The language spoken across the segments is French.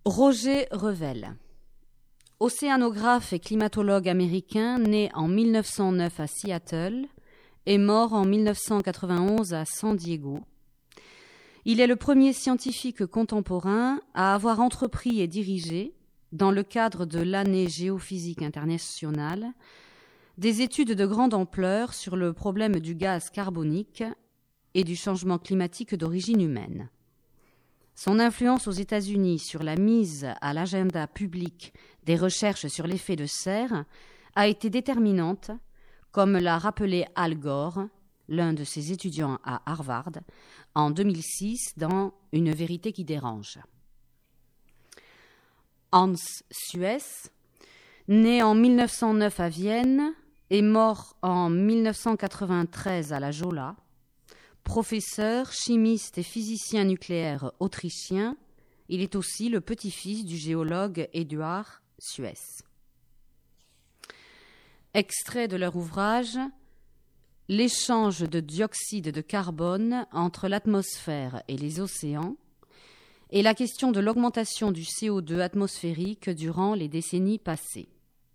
Roger Revel, océanographe et climatologue américain, né en 1909 à Seattle et mort en 1991 à San Diego. Il est le premier scientifique contemporain à avoir entrepris et dirigé, dans le cadre de l'Année géophysique internationale, des études de grande ampleur sur le problème du gaz carbonique et du changement climatique d'origine humaine. Son influence aux États-Unis sur la mise à l'agenda public des recherches sur l'effet de serre a été déterminante, comme l'a rappelé Al Gore, l'un de ses étudiants à Harvard, en 2006 dans Une vérité qui dérange. Hans Suess, né en 1909 à Vienne et mort en 1993 à La Jolla, professeur, chimiste et physicien nucléaire autrichien, il est aussi le petit-fils du géologue Eduard Suess. Extrait de leur ouvrage « L'échange de dioxyde de carbone entre l'atmosphère et les océans et la question de l'augmentation du CO2 atmosphérique durant les décennies passées »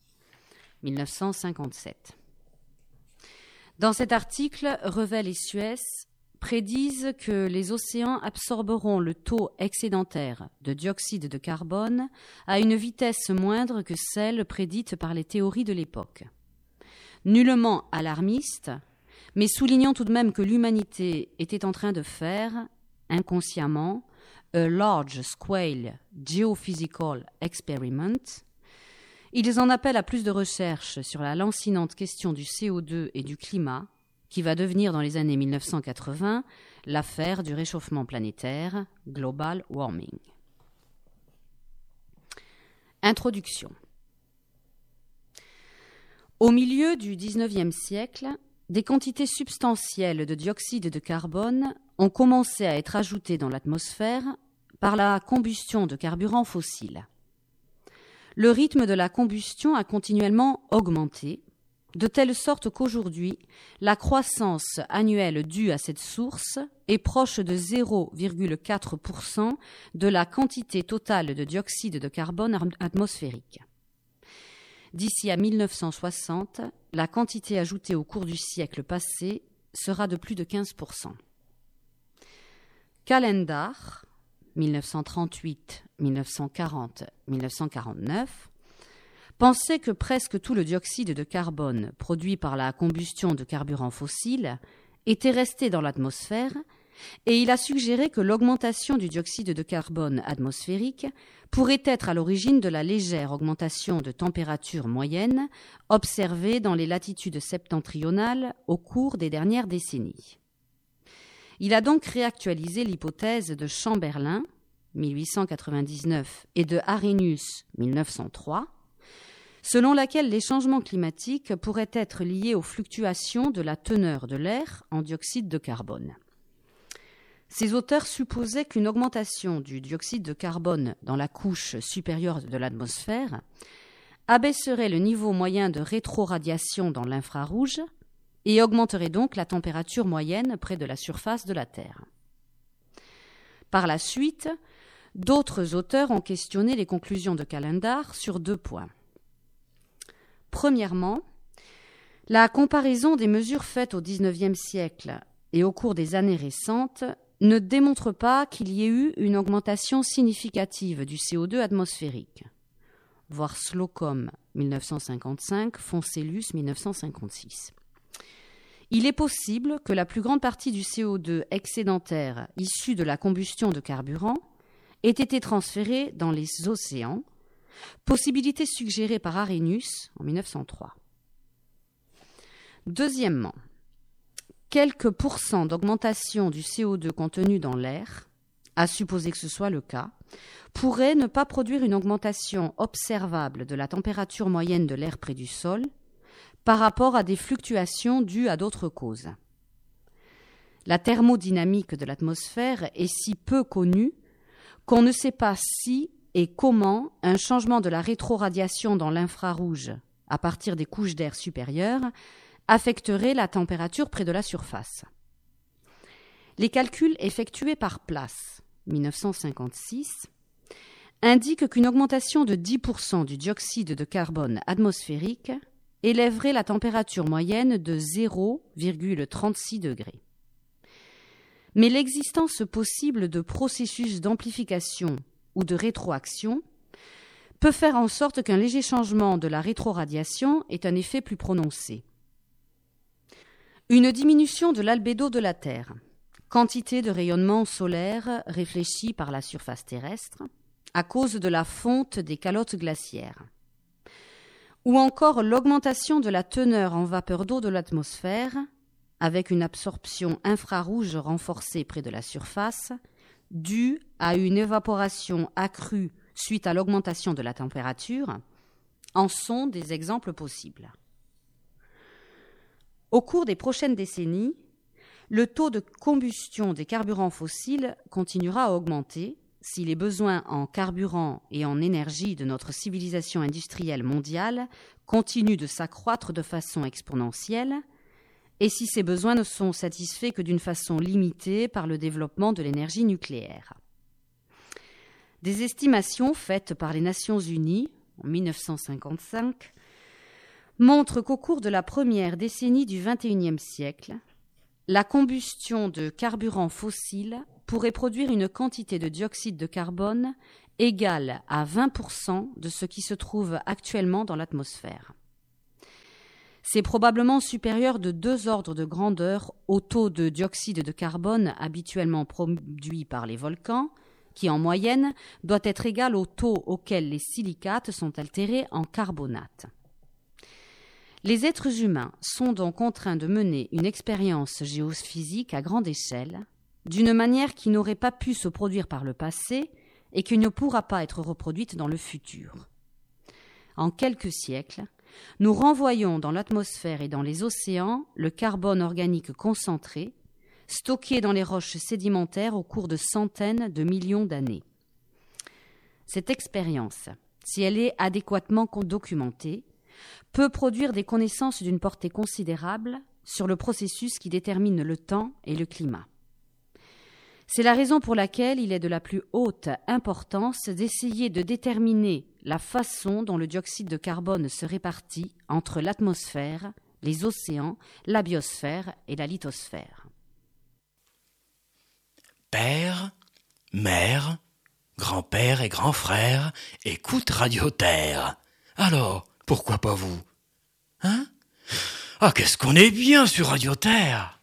1957. Dans cet article, Revel et Suess prédisent que les océans absorberont le taux excédentaire de dioxyde de carbone à une vitesse moindre que celle prédite par les théories de l'époque. Nullement alarmiste, mais soulignant tout de même que l'humanité était en train de faire, inconsciemment, a large-scale geophysical experiment, ils en appellent à plus de recherches sur la lancinante question du CO2 et du climat, qui va devenir dans les années 1980 l'affaire du réchauffement planétaire, global warming. Introduction. Au milieu du XIXe siècle, des quantités substantielles de dioxyde de carbone ont commencé à être ajoutées dans l'atmosphère par la combustion de carburants fossiles. Le rythme de la combustion a continuellement augmenté, de telle sorte qu'aujourd'hui, la croissance annuelle due à cette source est proche de 0,4% de la quantité totale de dioxyde de carbone atmosphérique. D'ici à 1960, la quantité ajoutée au cours du siècle passé sera de plus de 15%. Callendar, 1938, 1940, 1949, pensait que presque tout le dioxyde de carbone produit par la combustion de carburants fossiles était resté dans l'atmosphère et il a suggéré que l'augmentation du dioxyde de carbone atmosphérique pourrait être à l'origine de la légère augmentation de température moyenne observée dans les latitudes septentrionales au cours des dernières décennies. Il a donc réactualisé l'hypothèse de Chamberlin, 1899, et de Arrhenius, 1903, selon laquelle les changements climatiques pourraient être liés aux fluctuations de la teneur de l'air en dioxyde de carbone. Ces auteurs supposaient qu'une augmentation du dioxyde de carbone dans la couche supérieure de l'atmosphère abaisserait le niveau moyen de rétroradiation dans l'infrarouge et augmenterait donc la température moyenne près de la surface de la Terre. Par la suite, d'autres auteurs ont questionné les conclusions de Callendar sur deux points. Premièrement, la comparaison des mesures faites au XIXe siècle et au cours des années récentes ne démontre pas qu'il y ait eu une augmentation significative du CO2 atmosphérique. Voir Slocum, 1955, Foncellus, 1956. Il est possible que la plus grande partie du CO2 excédentaire issu de la combustion de carburant ait été transférée dans les océans, possibilité suggérée par Arrhenius en 1903. Deuxièmement, quelques pourcents d'augmentation du CO2 contenu dans l'air, à supposer que ce soit le cas, pourraient ne pas produire une augmentation observable de la température moyenne de l'air près du sol par rapport à des fluctuations dues à d'autres causes. La thermodynamique de l'atmosphère est si peu connue qu'on ne sait pas si et comment un changement de la rétroradiation dans l'infrarouge à partir des couches d'air supérieures affecterait la température près de la surface. Les calculs effectués par Place, 1956, indique qu'une augmentation de 10% du dioxyde de carbone atmosphérique élèverait la température moyenne de 0,36 degrés. Mais l'existence possible de processus d'amplification ou de rétroaction peut faire en sorte qu'un léger changement de la rétroradiation ait un effet plus prononcé. Une diminution de l'albédo de la Terre, quantité de rayonnement solaire réfléchi par la surface terrestre, à cause de la fonte des calottes glaciaires, ou encore l'augmentation de la teneur en vapeur d'eau de l'atmosphère, avec une absorption infrarouge renforcée près de la surface, due à une évaporation accrue suite à l'augmentation de la température, en sont des exemples possibles. Au cours des prochaines décennies, le taux de combustion des carburants fossiles continuera à augmenter si les besoins en carburant et en énergie de notre civilisation industrielle mondiale continuent de s'accroître de façon exponentielle et si ces besoins ne sont satisfaits que d'une façon limitée par le développement de l'énergie nucléaire. Des estimations faites par les Nations Unies en 1955 montrent qu'au cours de la première décennie du XXIe siècle, la combustion de carburants fossiles pourrait produire une quantité de dioxyde de carbone égale à 20% de ce qui se trouve actuellement dans l'atmosphère. C'est probablement supérieur de 2 ordres de grandeur au taux de dioxyde de carbone habituellement produit par les volcans, qui en moyenne doit être égal au taux auquel les silicates sont altérés en carbonate. Les êtres humains sont donc contraints de mener une expérience géophysique à grande échelle, d'une manière qui n'aurait pas pu se produire par le passé et qui ne pourra pas être reproduite dans le futur. En quelques siècles, nous renvoyons dans l'atmosphère et dans les océans le carbone organique concentré, stocké dans les roches sédimentaires au cours de centaines de millions d'années. Cette expérience, si elle est adéquatement documentée, peut produire des connaissances d'une portée considérable sur le processus qui détermine le temps et le climat. C'est la raison pour laquelle il est de la plus haute importance d'essayer de déterminer la façon dont le dioxyde de carbone se répartit entre l'atmosphère, les océans, la biosphère et la lithosphère. Père, mère, grand-père et grand-frère écoutent Radio Terre. Alors, pourquoi pas vous? Hein? Ah, qu'est-ce qu'on est bien sur Radio Terre!